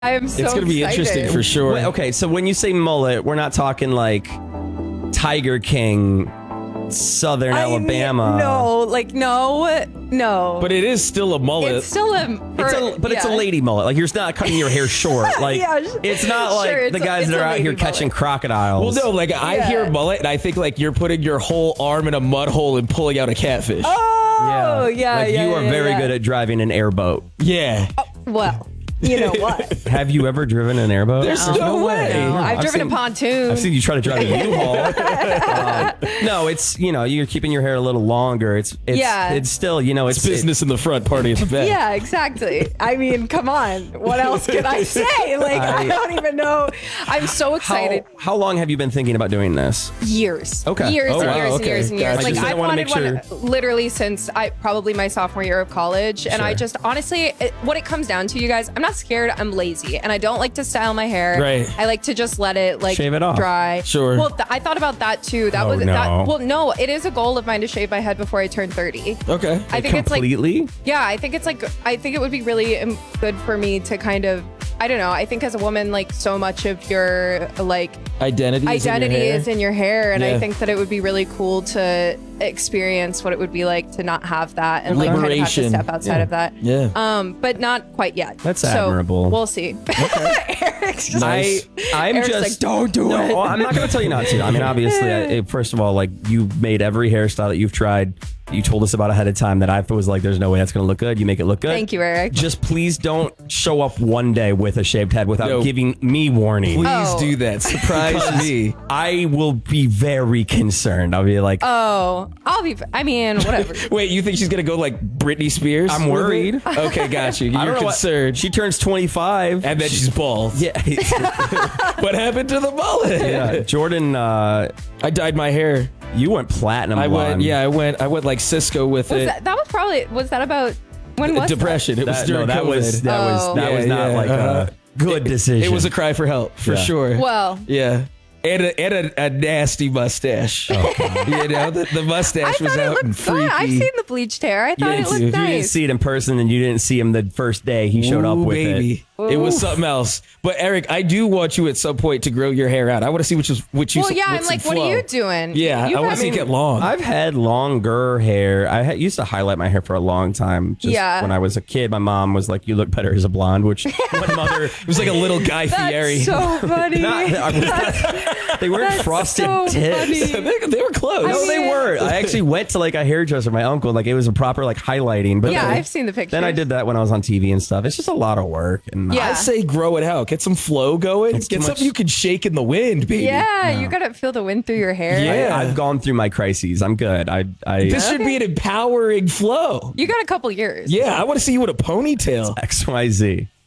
I am so It's going to be excited. interesting for sure. Wait, okay, so when you say mullet, we're not talking like Tiger King, Southern Alabama. No. But it is still a mullet. It's still It's a lady mullet. Like, you're not cutting your hair short. Like, it's not like sure, the guys that are out here catching crocodiles. Well, no, like I hear mullet and I think like you're putting your whole arm in a mud hole and pulling out a catfish. Oh, yeah. Like, you are very good at driving an airboat. Yeah. Well, you know what? Have you ever driven an airboat? There's no way. No, I've driven a pontoon. I've seen you try to drive a U-Haul. No, it's, you're keeping your hair a little longer. It's still, it's business in the front, party at the back. Yeah, exactly. I mean, come on. What else can I say? Like, I don't even know. I'm so excited. How long have you been thinking about doing this? Years. Okay. Years Oh, and wow, years and okay. years and years. Gotcha. I Like, just I've wanna wanted make one literally since probably my sophomore year of college. And I just, honestly, what it comes down to, you guys, I'm not scared. I'm lazy. And I don't like to style my hair. Right. I like to just let it, like, shave it off. dry. Sure. Well, I thought about that, too. That was no. that. Well, no, it is a goal of mine to shave my head before I turn 30. Okay. I think Completely? I think it would be really good for me to kind of, I don't know. I think as a woman, like, so much of your like identity is in your hair, and Yeah. I think that it would be really cool to experience what it would be like to not have that and like kind of have to Liberation. step outside of that. Yeah. But not quite yet. That's So, admirable. We'll see. Eric's just I'm Eric's just like, don't do it. I'm not going to tell you not to. I mean, obviously, first of all, like, you made every hairstyle that you've tried. You told us about ahead of time that I was like, there's no way that's going to look good. You make it look good. Thank you, Eric. Just please don't show up one day with a shaved head without giving me warning. Please Oh. do that. Surprise me. I will be very concerned. I'll be like, Oh, I mean, whatever. Wait, you think she's going to go like Britney Spears? I'm worried. Okay, got you. I You're don't know concerned. She turns 25. And then she's bald. Yeah. What happened to the mullet? Yeah. Jordan, I dyed my hair. you went platinum I blonde. went like Cisco with it. Was that about, when was Depression. It was That, during no, that COVID. was Oh. not Yeah, like uh-huh. a good decision. It was a cry for help, for Yeah. sure. Well, Yeah. And a nasty mustache. You know, the mustache I was thought it out looked and fun. freaky. I've seen the bleached hair. I thought Yeah, it looked you You didn't nice. see it in person, and you didn't see him the first day he showed up Ooh, with baby. it. It was something else. But Eric, I do want you at some point to grow your hair out. I want to see what you. Well, yeah, I'm what's like, in what are flow. you doing? Yeah, You I want to have- see it get long. I've had longer hair. Used to highlight my hair for a long time. Just Yeah. when I was a kid, my mom was like, "You look better as a blonde," which one mother It was like a little Guy Fieri. That's so funny. they weren't That's frosted so tips. funny. they were close. No, they weren't. I actually went to like a hairdresser, my uncle. Like, it was a proper like highlighting. But Yeah, then, I've seen the pictures. Then I did that when I was on TV and stuff. It's just a lot of work. And Yeah. I say grow it out. Get some flow going. It's too Get much- something you can shake in the wind, baby. Yeah, you gotta feel the wind through your hair. Yeah. I've gone through my crises. I'm good. This should be an empowering flow. You got a couple years. Yeah, I want to see you with a ponytail. XYZ.